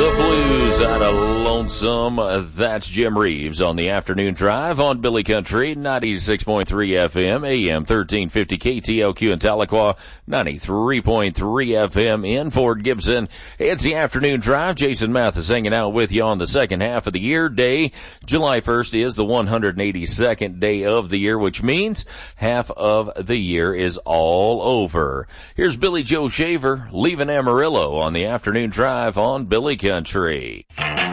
The Blues out of Lonesome. That's Jim Reeves on the afternoon drive on Billy Country, 96.3 FM, AM 1350 KTLQ in Tahlequah, 93.3 FM in Fort Gibson. It's the afternoon drive. Jason Mathis hanging out with you on the second half of the year. July 1st is the 182nd day of the year, which means half of the year is all over. Here's Billy Joe Shaver leaving Amarillo on the afternoon drive on Billy Country.